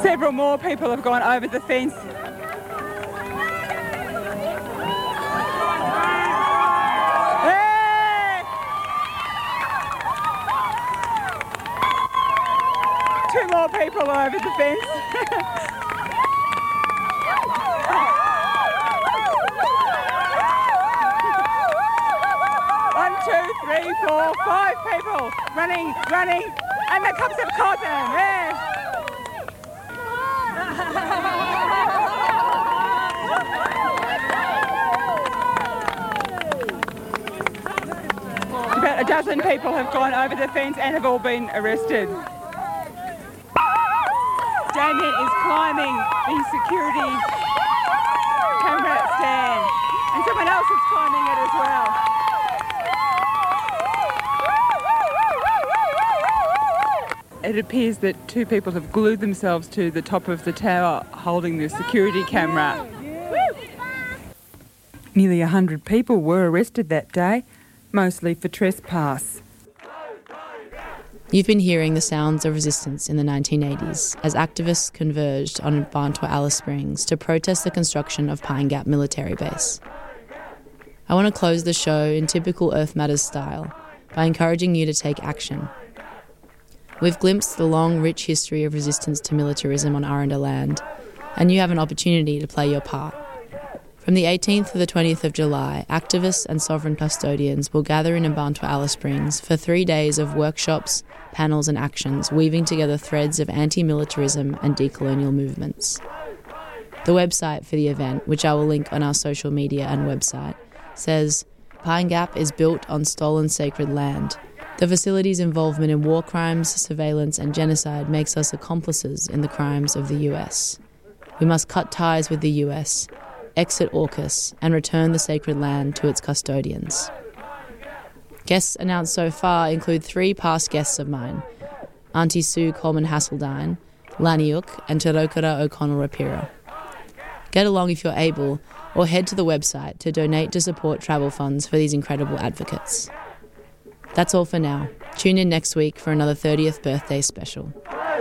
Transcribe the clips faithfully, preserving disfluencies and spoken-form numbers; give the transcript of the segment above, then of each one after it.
Several more people have gone over the fence. Hey! Two more people over the fence. One, two, three, four, five people running, running, and the cups of cotton. Yeah. About a dozen people have gone over the fence and have all been arrested. Damien is climbing the security camera stand, and someone else is climbing it as well. It appears that two people have glued themselves to the top of the tower holding the security camera. Nearly one hundred people were arrested that day, mostly for trespass. You've been hearing the sounds of resistance in the nineteen eighties as activists converged on Bantua Alice Springs to protest the construction of Pine Gap Military Base. I want to close the show in typical Earth Matters style by encouraging you to take action. We've glimpsed the long, rich history of resistance to militarism on Aranda land, and you have an opportunity to play your part. From the eighteenth to the twentieth of July, activists and sovereign custodians will gather in Bantua Alice Springs for three days of workshops, panels and actions, weaving together threads of anti-militarism and decolonial movements. The website for the event, which I will link on our social media and website, says, Pine Gap is built on stolen sacred land. The facility's involvement in war crimes, surveillance and genocide makes us accomplices in the crimes of the U S. We must cut ties with the U S, exit AUKUS and return the sacred land to its custodians. Guests announced so far include three past guests of mine, Auntie Sue Coleman-Hasseldine, Laniuk and Te Raukara O'Connell-Rapira. Get along if you're able, or head to the website to donate to support travel funds for these incredible advocates. That's all for now. Tune in next week for another thirtieth birthday special.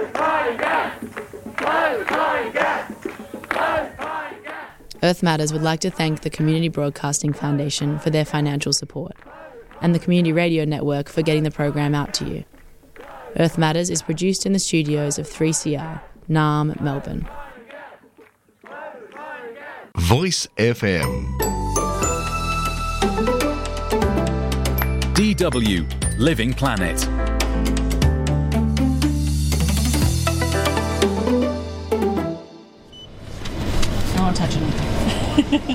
Earth Matters would like to thank the Community Broadcasting Foundation for their financial support, and the Community Radio Network for getting the program out to you. Earth Matters is produced in the studios of three C R, Naarm, Melbourne. Voice F M. D W, Living Planet. I won't touch anything.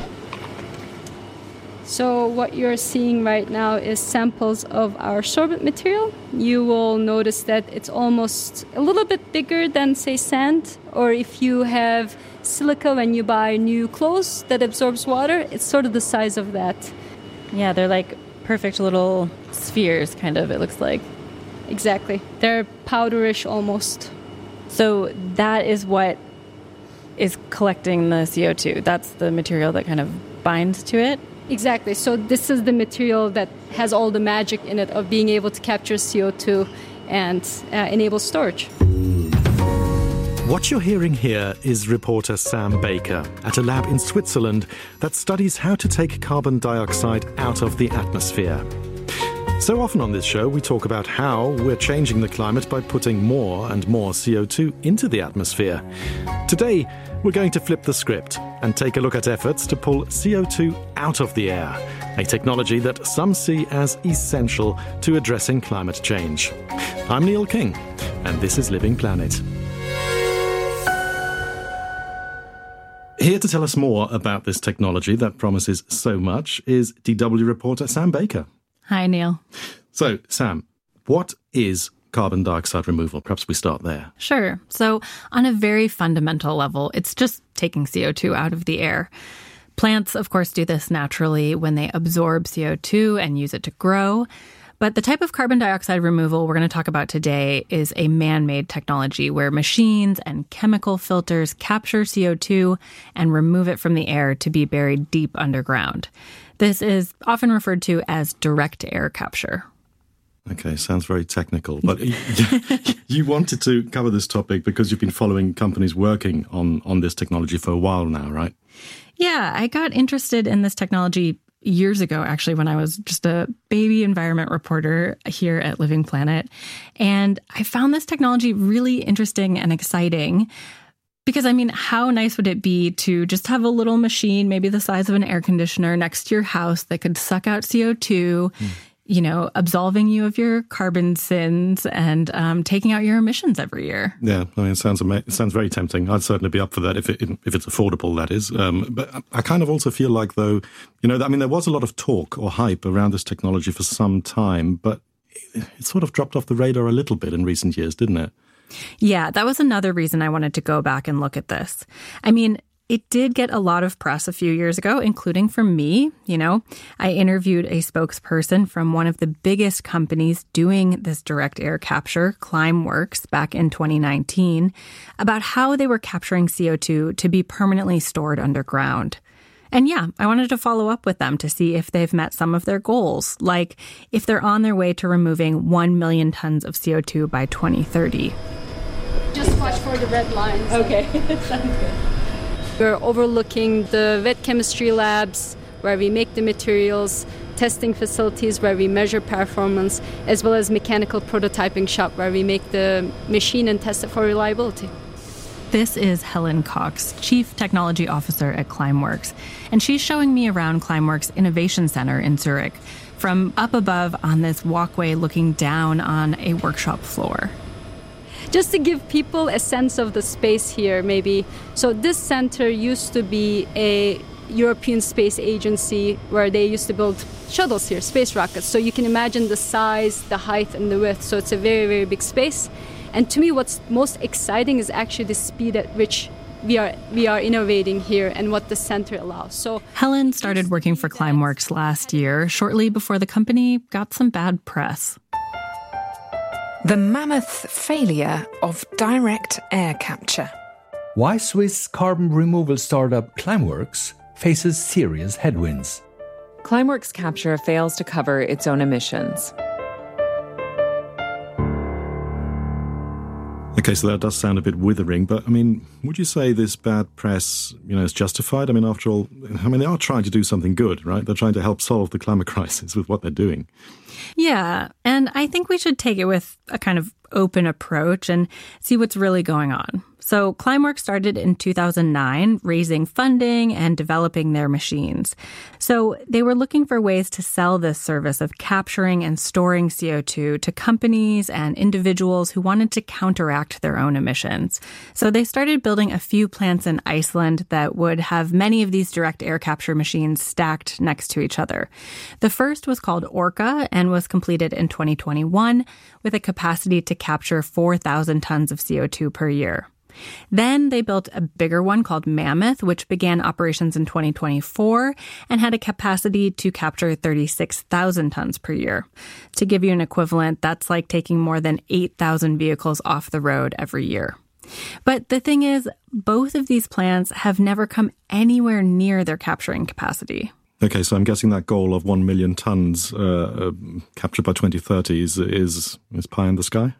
So what you're seeing right now is samples of our sorbent material. You will notice that it's almost a little bit bigger than, say, sand. Or if you have silica when you buy new clothes that absorbs water, it's sort of the size of that. Yeah, they're like perfect little spheres, kind of, it looks like. Exactly. They're powderish almost. So that is what is collecting the C O two. That's the material that kind of binds to it? Exactly. So this is the material that has all the magic in it of being able to capture C O two and uh, enable storage. What you're hearing here is reporter Sam Baker at a lab in Switzerland that studies how to take carbon dioxide out of the atmosphere. So often on this show, we talk about how we're changing the climate by putting more and more C O two into the atmosphere. Today, we're going to flip the script and take a look at efforts to pull C O two out of the air, a technology that some see as essential to addressing climate change. I'm Neil King, and this is Living Planet. Here to tell us more about this technology that promises so much is D W reporter Sam Baker. Hi, Neil. So, Sam, what is carbon dioxide removal? Perhaps we start there. Sure. So, on a very fundamental level, it's just taking C O two out of the air. Plants, of course, do this naturally when they absorb C O two and use it to grow. But the type of carbon dioxide removal we're going to talk about today is a man-made technology where machines and chemical filters capture C O two and remove it from the air to be buried deep underground. This is often referred to as direct air capture. Okay, sounds very technical. But you wanted to cover this topic because you've been following companies working on, on this technology for a while now, right? Yeah, I got interested in this technology years ago, actually, when I was just a baby environment reporter here at Living Planet. And I found this technology really interesting and exciting. Because, I mean, how nice would it be to just have a little machine, maybe the size of an air conditioner, next to your house that could suck out C O two, mm. you know, absolving you of your carbon sins and um, taking out your emissions every year. Yeah, I mean, it sounds ama- it sounds very tempting. I'd certainly be up for that if it, if it's affordable, that is. Um, but I kind of also feel like, though, you know, I mean, there was a lot of talk or hype around this technology for some time, but it sort of dropped off the radar a little bit in recent years, didn't it? Yeah, that was another reason I wanted to go back and look at this. I mean, it did get a lot of press a few years ago, including from me. You know, I interviewed a spokesperson from one of the biggest companies doing this direct air capture, Climeworks, back in twenty nineteen, about how they were capturing C O two to be permanently stored underground. And yeah, I wanted to follow up with them to see if they've met some of their goals, like if they're on their way to removing one million tons of C O two by twenty thirty. Just watch for the red lines. Okay, sounds good. We're overlooking the wet chemistry labs where we make the materials, testing facilities where we measure performance, as well as mechanical prototyping shop where we make the machine and test it for reliability. This is Helen Cox, Chief Technology Officer at Climeworks, and she's showing me around Climeworks Innovation Center in Zurich from up above on this walkway looking down on a workshop floor. Just to give people a sense of the space here, maybe. So this center used to be a European Space Agency where they used to build shuttles here, space rockets. So you can imagine the size, the height, and the width. So it's a very, very big space. And to me, what's most exciting is actually the speed at which we are we are innovating here and what the center allows. So Helen started working for Climeworks last year, shortly before the company got some bad press. The mammoth failure of direct air capture. Why Swiss carbon removal startup Climeworks faces serious headwinds. Climeworks Capture fails to cover its own emissions. Okay, so that does sound a bit withering, but I mean, would you say this bad press, you know, is justified? I mean, after all, I mean, they are trying to do something good, right? They're trying to help solve the climate crisis with what they're doing. Yeah, and I think we should take it with a kind of open approach and see what's really going on. So Climeworks started in two thousand nine, raising funding and developing their machines. So they were looking for ways to sell this service of capturing and storing C O two to companies and individuals who wanted to counteract their own emissions. So they started building a few plants in Iceland that would have many of these direct air capture machines stacked next to each other. The first was called Orca and was completed in twenty twenty-one with a capacity to capture four thousand tons of C O two per year. Then they built a bigger one called Mammoth, which began operations in twenty twenty-four and had a capacity to capture thirty-six thousand tons per year. To give you an equivalent, that's like taking more than eight thousand vehicles off the road every year. But the thing is, both of these plants have never come anywhere near their capturing capacity. Okay, so I'm guessing that goal of one million tons uh, uh, captured by twenty thirty is, is, is pie in the sky?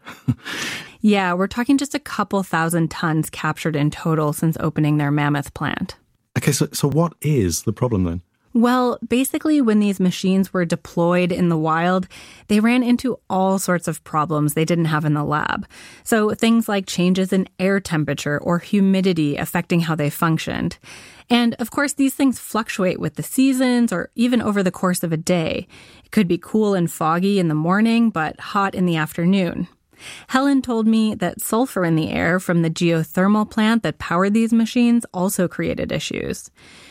Yeah, we're talking just a couple thousand tons captured in total since opening their Mammoth plant. Okay, so, so what is the problem then? Well, basically, when these machines were deployed in the wild, they ran into all sorts of problems they didn't have in the lab. So things like changes in air temperature or humidity affecting how they functioned. And of course, these things fluctuate with the seasons or even over the course of a day. It could be cool and foggy in the morning, but hot in the afternoon. Helen told me that sulfur in the air from the geothermal plant that powered these machines also created issues.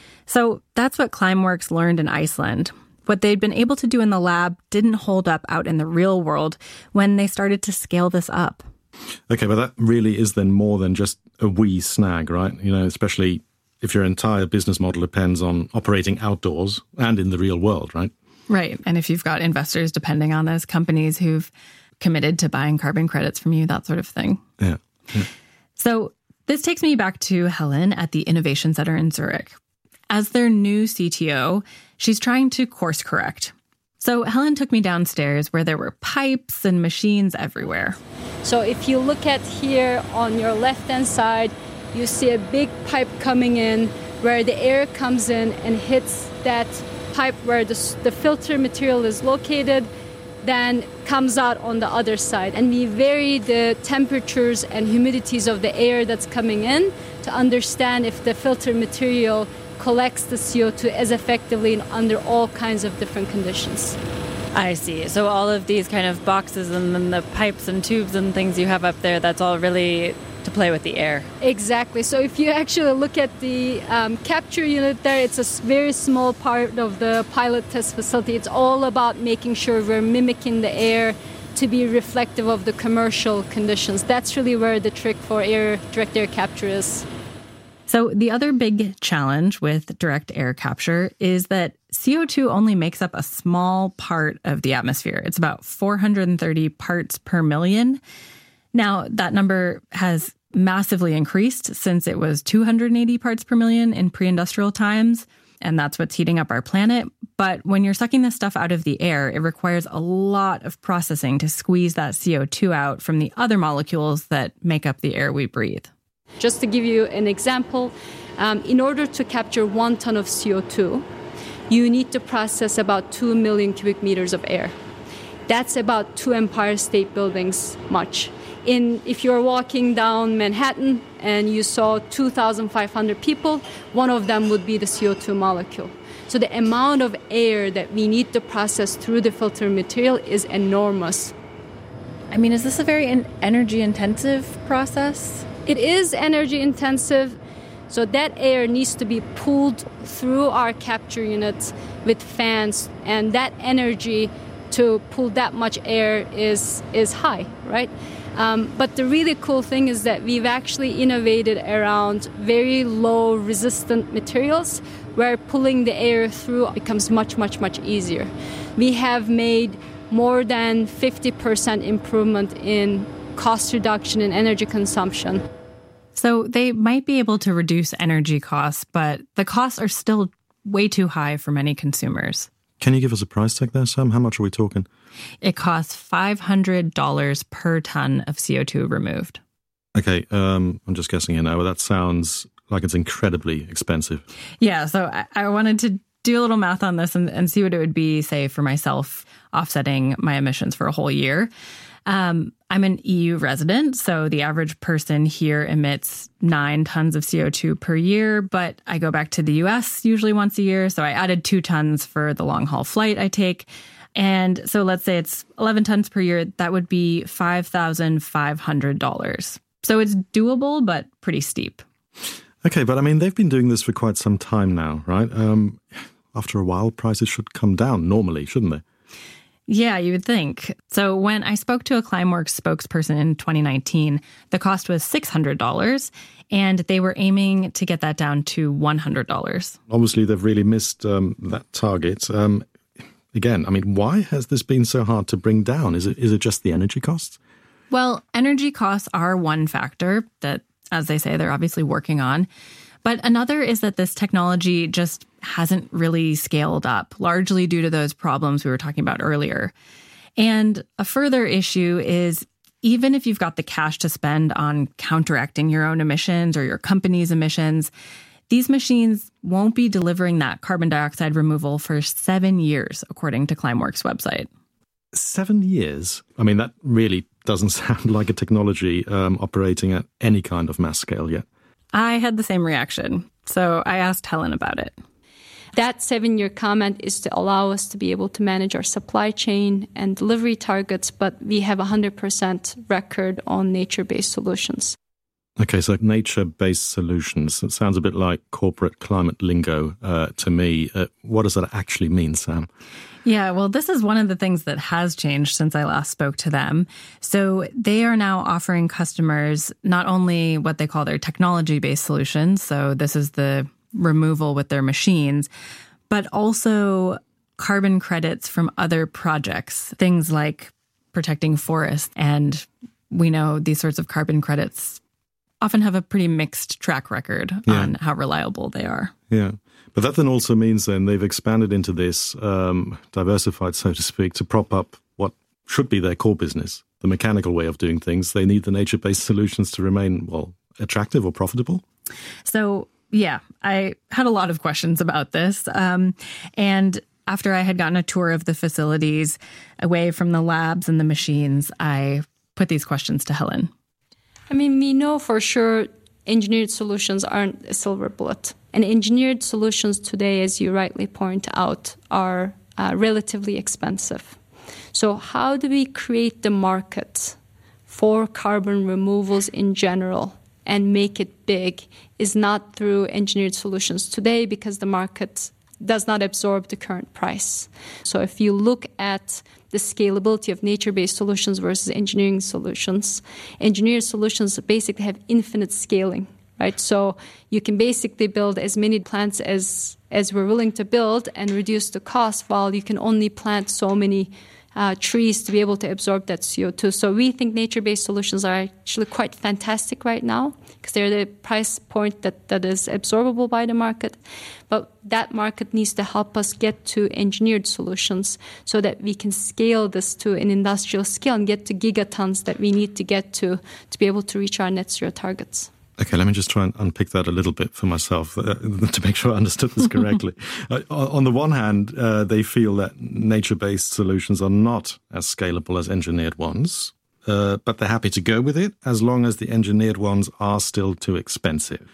So that's what Climeworks learned in Iceland. What they'd been able to do in the lab didn't hold up out in the real world when they started to scale this up. Okay, but that really is then more than just a wee snag, right? You know, especially if your entire business model depends on operating outdoors and in the real world, right? Right. And if you've got investors depending on those companies who've committed to buying carbon credits from you, that sort of thing. Yeah. yeah. So this takes me back to Helen at the Innovation Center in Zurich. As their new C T O, she's trying to course correct. So Helen took me downstairs where there were pipes and machines everywhere. So if you look at here on your left-hand side, you see a big pipe coming in where the air comes in and hits that pipe where the, the filter material is located, then comes out on the other side. And we vary the temperatures and humidities of the air that's coming in to understand if the filter material collects the C O two as effectively under all kinds of different conditions. I see. So all of these kind of boxes and then the pipes and tubes and things you have up there, that's all really to play with the air. Exactly. So if you actually look at the um, capture unit there, it's a very small part of the pilot test facility. It's all about making sure we're mimicking the air to be reflective of the commercial conditions. That's really where the trick for air direct air capture is. So the other big challenge with direct air capture is that C O two only makes up a small part of the atmosphere. It's about four hundred thirty parts per million. Now, that number has massively increased since it was two hundred eighty parts per million in pre-industrial times, and that's what's heating up our planet. But when you're sucking this stuff out of the air, it requires a lot of processing to squeeze that C O two out from the other molecules that make up the air we breathe. Just to give you an example, um, in order to capture one ton of C O two, you need to process about two million cubic meters of air. That's about two Empire State Buildings much. In, if you're walking down Manhattan and you saw two thousand five hundred people, one of them would be the C O two molecule. So the amount of air that we need to process through the filter material is enormous. I mean, is this a very energy-intensive process? It is energy intensive, so that air needs to be pulled through our capture units with fans, and that energy to pull that much air is is high, right? Um, but the really cool thing is that we've actually innovated around very low resistant materials where pulling the air through becomes much, much, much easier. We have made more than fifty percent improvement in cost reduction in energy consumption. So they might be able to reduce energy costs, but the costs are still way too high for many consumers. Can you give us a price tag there, Sam? How much are we talking? It costs five hundred dollars per ton of C O two removed. Okay, um, I'm just guessing here now, but that sounds like it's incredibly expensive. Yeah, so I, I wanted to do a little math on this and, and see what it would be, say, for myself offsetting my emissions for a whole year. Um, I'm an E U resident, so the average person here emits nine tons of C O two per year, but I go back to the U S usually once a year, so I added two tons for the long-haul flight I take. And so let's say it's eleven tons per year, that would be five thousand five hundred dollars. So it's doable, but pretty steep. Okay, but I mean, they've been doing this for quite some time now, right? Um, after a while, prices should come down normally, shouldn't they? Yeah, you would think. So when I spoke to a Climeworks spokesperson in twenty nineteen, the cost was six hundred dollars, and they were aiming to get that down to one hundred dollars. Obviously, they've really missed um, that target. Um, again, I mean, why has this been so hard to bring down? Is it is it just the energy costs? Well, energy costs are one factor that, as they say, they're obviously working on. But another is that this technology just hasn't really scaled up, largely due to those problems we were talking about earlier. And a further issue is even if you've got the cash to spend on counteracting your own emissions or your company's emissions, these machines won't be delivering that carbon dioxide removal for seven years, according to Climeworks' website. Seven years? I mean, that really doesn't sound like a technology um, operating at any kind of mass scale yet. I had the same reaction, so I asked Helen about it. That seven-year comment is to allow us to be able to manage our supply chain and delivery targets, but we have a one hundred percent record on nature-based solutions. Okay, so nature-based solutions. It sounds a bit like corporate climate lingo uh, to me. Uh, what does that actually mean, Sam? Yeah, well, this is one of the things that has changed since I last spoke to them. So they are now offering customers not only what they call their technology-based solutions, so this is the removal with their machines, but also carbon credits from other projects, things like protecting forests. And we know these sorts of carbon credits often have a pretty mixed track record Yeah. on how reliable they are. Yeah. But that then also means then they've expanded into this, um, diversified, so to speak, to prop up what should be their core business, the mechanical way of doing things. They need the nature-based solutions to remain, well, attractive or profitable. So, yeah, I had a lot of questions about this. Um, and after I had gotten a tour of the facilities away from the labs and the machines, I put these questions to Helen. I mean, we know for sure engineered solutions aren't a silver bullet. And engineered solutions today, as you rightly point out, are uh, relatively expensive. So how do we create the market for carbon removals in general and make it big is not through engineered solutions today, because the market does not absorb the current price. So if you look at the scalability of nature-based solutions versus engineering solutions, engineered solutions basically have infinite scaling, right? So you can basically build as many plants as, as we're willing to build and reduce the cost, while you can only plant so many Uh, trees to be able to absorb that C O two. So we think nature-based solutions are actually quite fantastic right now, because they're the price point that, that is absorbable by the market. But that market needs to help us get to engineered solutions so that we can scale this to an industrial scale and get to gigatons that we need to get to to be able to reach our net zero targets. Okay, let me just try and unpick that a little bit for myself uh, to make sure I understood this correctly. uh, on the one hand, uh, they feel that nature-based solutions are not as scalable as engineered ones, uh, but they're happy to go with it as long as the engineered ones are still too expensive.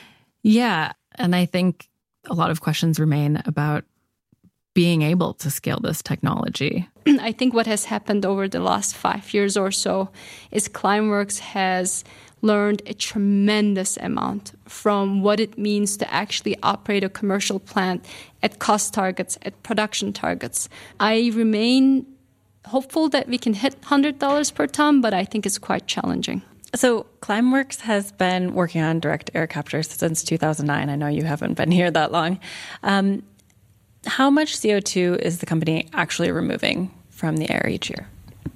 Yeah, and I think a lot of questions remain about being able to scale this technology. I think what has happened over the last five years or so is Climeworks has learned a tremendous amount from what it means to actually operate a commercial plant at cost targets, at production targets. I remain hopeful that we can hit one hundred dollars per ton, but I think it's quite challenging. So Climeworks has been working on direct air capture since two thousand nine. I know you haven't been here that long. Um, how much C O two is the company actually removing from the air each year?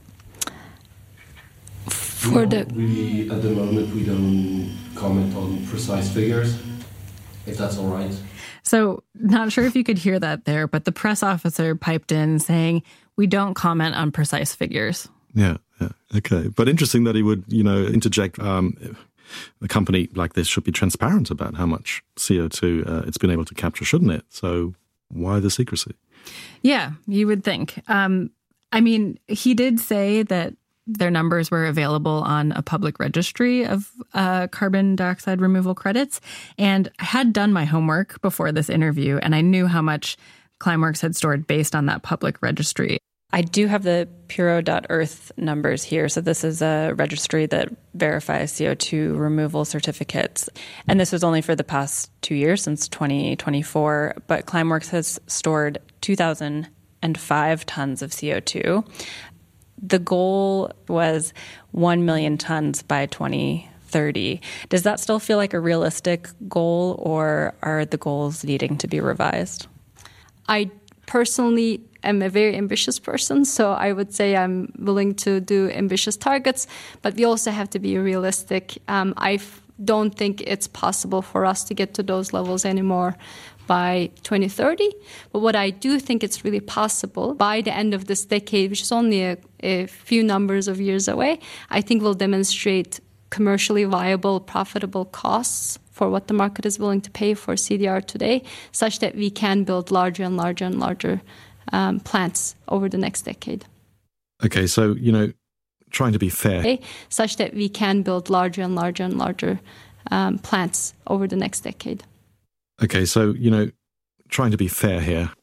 For the really, at the moment, we don't comment on precise figures, if that's all right. So, not sure if you could hear that there, but the press officer piped in saying, we don't comment on precise figures. Yeah, yeah, okay. But interesting that he would, you know, interject. Um, a company like this should be transparent about how much C O two uh, it's been able to capture, shouldn't it? So why the secrecy? Yeah, you would think. Um, I mean, he did say that their numbers were available on a public registry of uh, carbon dioxide removal credits. And I had done my homework before this interview, and I knew how much Climeworks had stored based on that public registry. I do have the Puro dot earth numbers here. So this is a registry that verifies C O two removal certificates. And this was only for the past two years, since twenty twenty-four. But Climeworks has stored two thousand five tons of C O two. The goal was one million tons by twenty thirty. Does that still feel like a realistic goal, or are the goals needing to be revised? I personally am a very ambitious person, so I would say I'm willing to do ambitious targets, but we also have to be realistic. Um, I don't think it's possible for us to get to those levels anymore by twenty thirty. But what I do think it's really possible by the end of this decade, which is only a, a few numbers of years away, I think we'll demonstrate commercially viable, profitable costs for what the market is willing to pay for C D R today, such that we can build larger and larger and larger um, plants over the next decade. Okay, so, you know, trying to be fair. Okay, such that we can build larger and larger and larger um, plants over the next decade. Okay, so, you know, trying to be fair here.